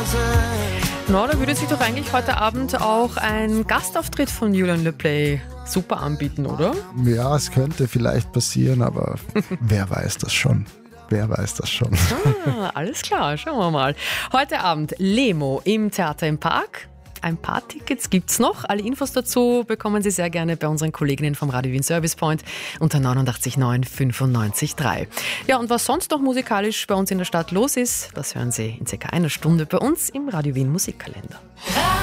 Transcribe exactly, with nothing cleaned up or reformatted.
Na, da würde sich doch eigentlich heute Abend auch ein Gastauftritt von Julian Le Play super anbieten, oder? Ja, es könnte vielleicht passieren, aber wer weiß das schon? Wer weiß das schon? Ah, alles klar, schauen wir mal. Heute Abend Lemo im Theater im Park. Ein paar Tickets gibt's noch. Alle Infos dazu bekommen Sie sehr gerne bei unseren Kolleginnen vom Radio Wien Service Point unter neunundachtzig neun fünfundneunzig drei. Ja, und was sonst noch musikalisch bei uns in der Stadt los ist, das hören Sie in circa einer Stunde bei uns im Radio Wien Musikkalender.